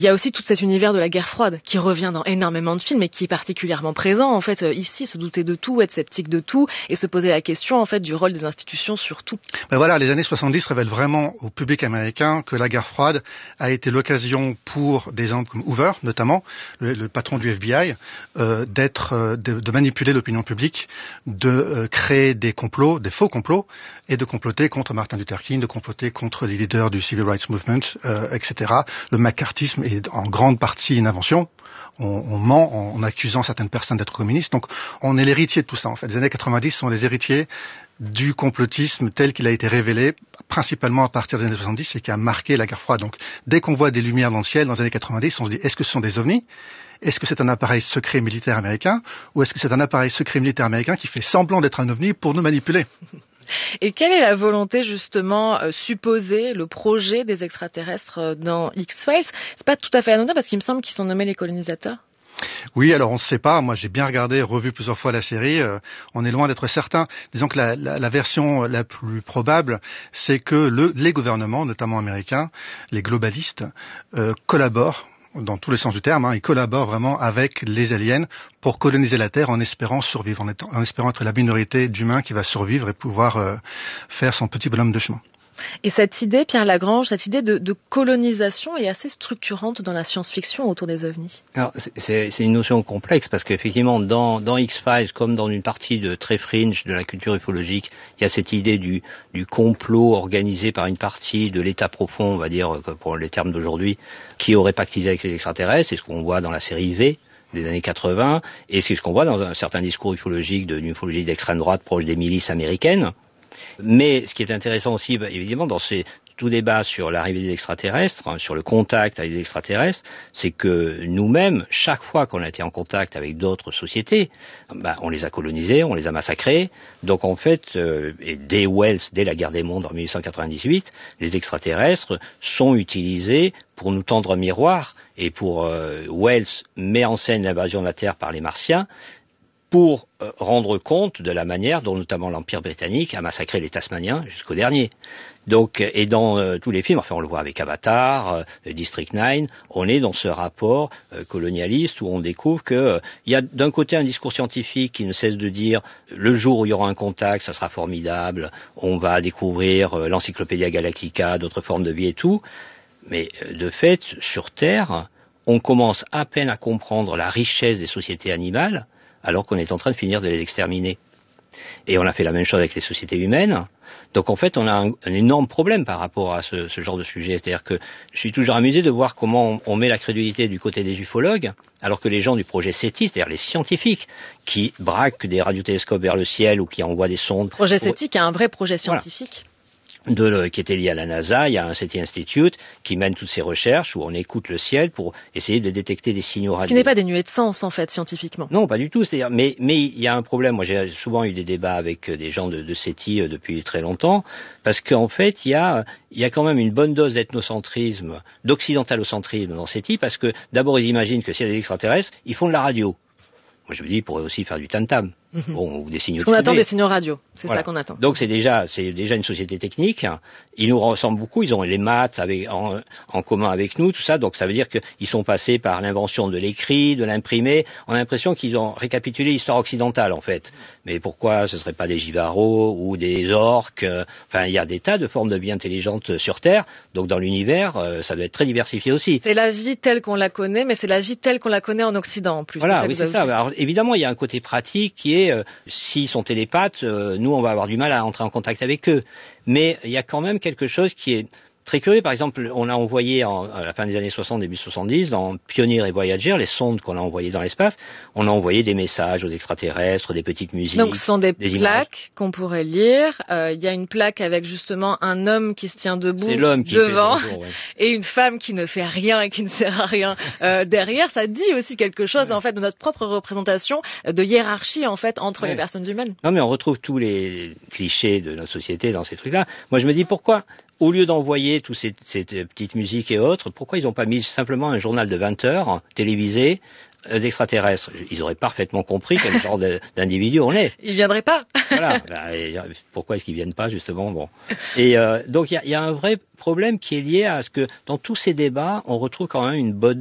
Il y a aussi tout cet univers de la guerre froide qui revient dans énormément de films et qui est particulièrement présent. En fait, ici, se douter de tout, être sceptique de tout et se poser la question en fait du rôle des institutions sur tout. Ben voilà, les années 70 révèlent vraiment au public américain que la guerre froide a été l'occasion pour des gens comme Hoover, notamment, le patron du FBI, de manipuler l'opinion publique, de créer des complots, des faux complots, et de comploter contre Martin Luther King, de comploter contre les leaders du Civil Rights Movement, etc. Le macartisme est en grande partie une invention. On ment en accusant certaines personnes d'être communistes. Donc, on est l'héritier de tout ça, en fait. Les années 90 sont les héritiers du complotisme tel qu'il a été révélé, principalement à partir des années 70 et qui a marqué la guerre froide. Donc, dès qu'on voit des lumières dans le ciel dans les années 90, on se dit, est-ce que ce sont des ovnis? Est-ce que c'est un appareil secret militaire américain? Ou est-ce que c'est un appareil secret militaire américain qui fait semblant d'être un ovni pour nous manipuler? Et quelle est la volonté justement supposée, le projet des extraterrestres dans X-Files? C'est pas tout à fait anodin parce qu'il me semble qu'ils sont nommés les colonisateurs. Oui, alors on ne sait pas. Moi, j'ai bien regardé, revu plusieurs fois la série. On est loin d'être certain. Disons que la version la plus probable, c'est que les gouvernements, notamment américains, les globalistes, collaborent dans tous les sens du terme, ils collaborent vraiment avec les aliens pour coloniser la Terre en espérant survivre, en espérant être la minorité d'humains qui va survivre et pouvoir faire son petit bonhomme de chemin. Et cette idée, Pierre Lagrange, cette idée de colonisation est assez structurante dans la science-fiction autour des ovnis. Alors, c'est une notion complexe parce qu'effectivement, dans X-Files, comme dans une partie de très fringe de la culture ufologique, il y a cette idée du complot organisé par une partie de l'état profond, on va dire, pour les termes d'aujourd'hui, qui aurait pactisé avec les extraterrestres. C'est ce qu'on voit dans la série V des années 80, et c'est ce qu'on voit dans un certain discours ufologique d'une ufologie d'extrême droite proche des milices américaines. Mais ce qui est intéressant aussi, évidemment, dans tout débat sur l'arrivée des extraterrestres, sur le contact avec les extraterrestres, c'est que nous-mêmes, chaque fois qu'on a été en contact avec d'autres sociétés, on les a colonisés, on les a massacrés. Donc en fait, et dès la guerre des mondes en 1898, les extraterrestres sont utilisés pour nous tendre un miroir, et pour Wells met en scène l'invasion de la Terre par les Martiens, pour rendre compte de la manière dont notamment l'Empire britannique a massacré les Tasmaniens jusqu'au dernier. Donc, et dans tous les films, enfin on le voit avec Avatar, District 9, on est dans ce rapport colonialiste où on découvre que il y a d'un côté un discours scientifique qui ne cesse de dire le jour où il y aura un contact, ça sera formidable, on va découvrir l'Encyclopédia Galactica, d'autres formes de vie et tout, mais de fait, sur Terre, on commence à peine à comprendre la richesse des sociétés animales, alors qu'on est en train de finir de les exterminer. Et on a fait la même chose avec les sociétés humaines. Donc en fait, on a un énorme problème par rapport à ce genre de sujet. C'est-à-dire que je suis toujours amusé de voir comment on met la crédulité du côté des ufologues, alors que les gens du projet SETI, c'est-à-dire les scientifiques, qui braquent des radiotélescopes vers le ciel ou qui envoient des sondes... Le projet SETI, qui est un vrai projet scientifique. Voilà. Qui était lié à la NASA, il y a un SETI Institute qui mène toutes ces recherches où on écoute le ciel pour essayer de détecter des signaux radio. Ce qui n'est pas dénué de sens en fait scientifiquement. Non, pas du tout. C'est-à-dire, mais il y a un problème. Moi, j'ai souvent eu des débats avec des gens de SETI depuis très longtemps, parce qu'en fait, il y a quand même une bonne dose d'ethnocentrisme, d'occidentalocentrisme dans SETI, parce que d'abord ils imaginent que s'il y a des extraterrestres, ils font de la radio. Moi, je me dis, ils pourraient aussi faire du tam-tam. Bon, ou des signaux. Parce qu'on attend des signaux radio. C'est voilà. Ça qu'on attend. Donc, c'est déjà une société technique. Ils nous ressemblent beaucoup. Ils ont les maths en commun avec nous, tout ça. Donc, ça veut dire qu'ils sont passés par l'invention de l'écrit, de l'imprimé. On a l'impression qu'ils ont récapitulé l'histoire occidentale, en fait. Mais pourquoi ce serait pas des Jivaros ou des orques? Enfin, il y a des tas de formes de vie intelligentes sur Terre. Donc, dans l'univers, ça doit être très diversifié aussi. C'est la vie telle qu'on la connaît, mais c'est la vie telle qu'on la connaît en Occident, en plus. Voilà, oui, c'est ça. Alors, évidemment, il y a un côté pratique qui est s'ils sont télépathes, nous on va avoir du mal à entrer en contact avec eux. Mais il y a quand même quelque chose qui est très curieux. Par exemple, on a envoyé à la fin des années 60, début 70, dans Pioneer et Voyager, les sondes qu'on a envoyées dans l'espace, on a envoyé des messages aux extraterrestres, des petites musiques. Donc ce sont des plaques images qu'on pourrait lire. Il y a une plaque avec justement un homme qui se tient debout devant et une femme qui ne fait rien et qui ne sert à rien derrière. Ça dit aussi quelque chose en fait de notre propre représentation de hiérarchie en fait entre les personnes humaines. Non mais on retrouve tous les clichés de notre société dans ces trucs-là. Moi je me dis pourquoi au lieu d'envoyer toutes ces petites musiques et autres, pourquoi ils n'ont pas mis simplement un journal de 20 heures télévisé extraterrestres, ils auraient parfaitement compris quel genre d'individu on est. Ils viendraient pas. Voilà. Pourquoi est-ce qu'ils viennent pas, justement? Bon. Et donc il y a un vrai problème qui est lié à ce que dans tous ces débats, on retrouve quand même une bonne